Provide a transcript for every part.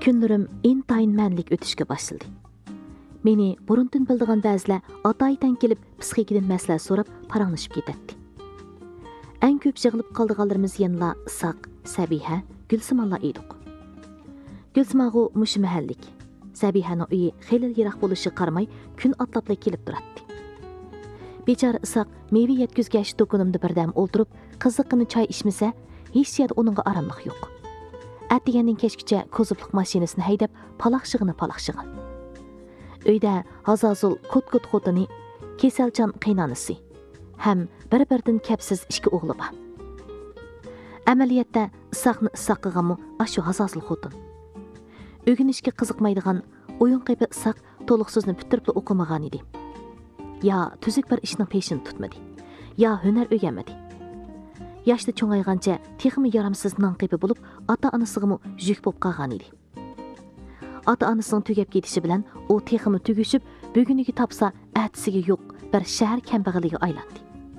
Kunlarim intayin mənlik ötüşkə başladı. Meni burundan bildiğin bəzilə ataytan kelib psixikadan məsləhət sorab paranlaşıb ketətdi. Ən köp jığılıb qaldığanlarımız yanıla Isaq, Səbihə, Gülsümanla idik. Gülsümağı muşu məhəllik. Səbihənin uyi xeyli yıraq buluşu qaramay gün atlapla kelib duratdı. Beçar Isaq meyve yetküzgəş dokunumda birdəm oldurub qızıqını çay içməsə, heç yerdə onunla aramlıq yox. Ətdigəndən keşkicə kozubluq maşinesini haydab palaqşığını. Öydə Hazazul kut-kut xotini, Keselcan qiynanısı, həm bir-birdən kəpsiz işki oğlu var. Əməliyyətdə Isaqны Isaq qığamı aşu Hazazul xotin. Ögünüşki qızıqmaydıgan oyun qeybi Isaq toluqsuzunu bütürüplə okumağan idi. Ya tüzük bir işinin peşini tutmadı, ya hüner ögəmədi. Yaşlı çoğayğanca teximi yaramsız nanqebi bulup ata-anısığımı jük bop qağan idi. Ata-anısının tügəp gedişi bilən o teximi tügüşüp bugünüki tapsa ətisiga yox bir şəhər kəmbağılығы aylatdı.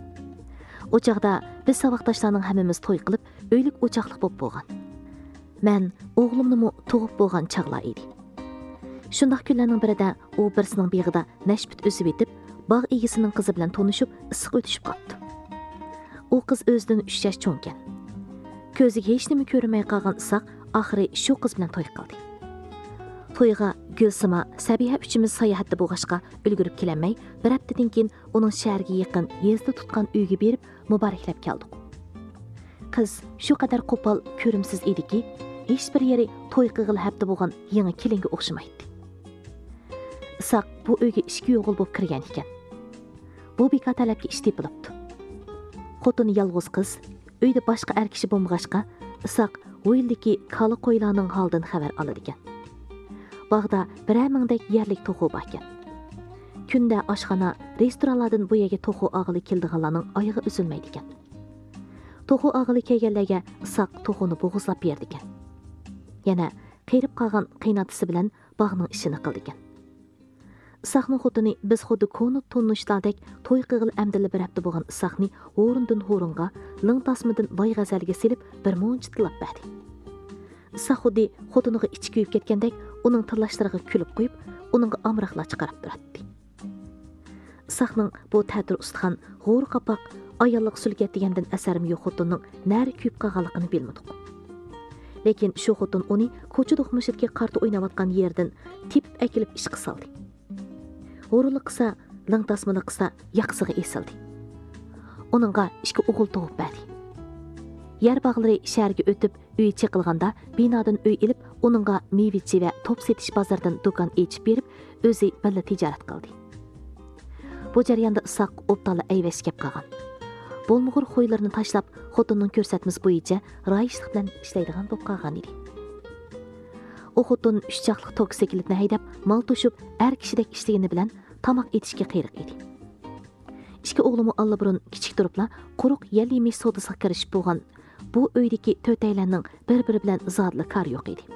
Ocaqda biz savaqdaşlarının həmimiz toy qılıb öylük ocaqlıq bop boğan. Mən oğlumnumu toğup boğan çağla idi. Şundaq günlərinin birində o birisinin beğida nəşbit özüb etib bağ egisinin qızı bilən tonuşup ısıq ötüşüp qaptı. O qız özünün 3 yaş çoğunken. Közüge heç nimi körmey qalğan Isaq axırı şu qız bilən toy qaldı. Toyğa Gülsüma, Səbihə üçümüz sayahatda boğaşqa ülgürüp kelənməy, bir həftədən keyin onun şəhərге yaxın yezdə tutqan uyga berib mübareklep keldik. Qız şu qadar qo'pol, ko'rimsiz ediki, hech bir yeri toy qığıl həftə boğan yangi kelinga o'xshamaydi. Isaq bu uyga ishki yo'g'il bo'lib kirgan ekan. Bu beka talabga ish tepilibdi. Xotini yalğız qız, uyda boshqa er kishi bo'lmag'achqa, Isaq bu yildagi kali qo'ylarning holidan xabar olar ekan. Bağda birər mingdek yerlik toxu var ekan. Kunda oshxona, restoranlardan bu yerga toxu ağılı keldiganlarning oyog'i uzilmaydi ekan. Toxu ağılı kelganlarga Isaq toxuni bo'g'izlab berdi ekan. Yana qeyrib qolgan qiynatisi bilan bog'ning ishini qildi ekan. Isaqning xotini biz xuddi konu tonnushlardek to'y qig'il amdili bir hafta bo'lgan Isaqni o'rindan o'ringa, ling tasmidan loy g'azalga silib bir muncha tilab berdi. Isaq xuddi xotiniga ichi kuyib ketgandek uning tillashlariga kulib qo'yib, uningga amroqlar chiqarib turadi. Isaqning bu ta'tir ustixon, g'o'r qapoq, ayollik sulgat degandan asarim yo'q xotinning nari kuyib qolganligini bilmadik. Lekin shu xotin uni ko'cha do'qmishirga qarta o'ynayotgan yerdan tepib akilib ishqa soldi. G'o'rlik qilsa, ling tasmini qilsa, yaqsiga esildi. Uningga ikki o'g'il tug'ib berdi. Yer bağlari shaharga o'tib, uy chiqilganda binodan uy ilib, uningga meyvechi va top setish bozordan do'kon echib berib, o'zi birga tijorat qildi. Bu jarayonda Isaq o'ptala ayvashkab qolgan. Bo'lmug'ur xo'ylarini tashlab, xotinning ko'rsatmasi bo'yicha rayishlik bilan ishlaydigan bo'lib qolgan edi. O xotin 3 chaqliq toksikletni haydab, mal to'shib, er kishidek ishlagani bilan tamoq etishga qiyriq edi. Ikki o'g'limi allaburun kichik turibla quruq yel yemish sodasiga kirishib bo'lgan. Bu uydagi to'taylarning bir-biri bilan zodli kar yo'q edi.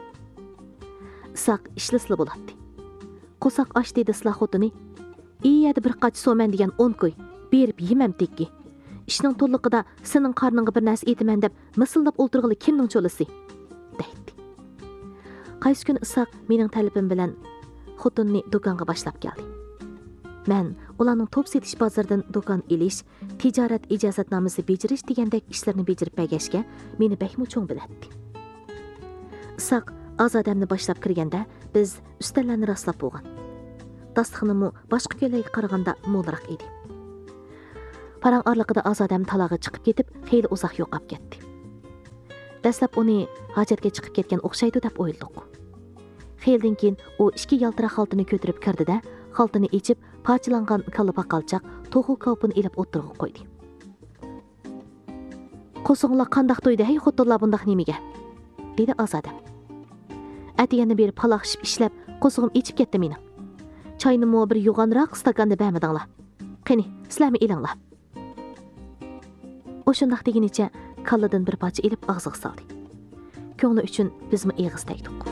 Isaq ishlisli bo'ladi. Qo'saq osh dedi Isloh xotini. "Iyada bir qachi so'man degan 10 qo'y, berib yemam tekki. Ishning to'liqida sening qarningga bir narsa etaman deb misillab o'ltirg'ili kimning cho'lisi?" deydi. Qaysi kun Isaq mening talabim bilan xotinni do'konga boshlab keldi. Men ularning top setish bozoridan do'kon elish, tijorat ijozatnomasi bejirish degandek ishlarni bejerib bergashga meni bakmu cho'ng biladi. Isaq azodamni boshlab kirganda biz ustallarni rastlab bo'lgan. Dasturxonimi boshqa kunlarga qaraganda mo'lroq edi. Parang orliqida azodam talog'i chiqib ketib, xeyli uzoq yo'qolib ketdi. Dastlab uni hojatga chiqib ketgan o'xshaydi deb o'yladik. Xeyldan keyin u ikki yaltiroq xaltini ko'tarib kirdi-da, xaltini echib, parchalangan kalla paqalchoq to'g'u kopini ilib o'tirg'i qo'ydi. "Qo'singlar qandoq to'ydi, hey xotinlar bundaq nimiga?" dedi azodam. Atiyani berib paloqishib ishlab, qo'sig'im echib ketdi meni. Choyni mo bir yo'g'onroq stakanda bermadinglar. Qani, sizlarmi elinglar? O'shundaq deginicha kalladan bir parcha ilib og'ziga soldi. Ko'ngli uchun bizmi eg'iz tegdik.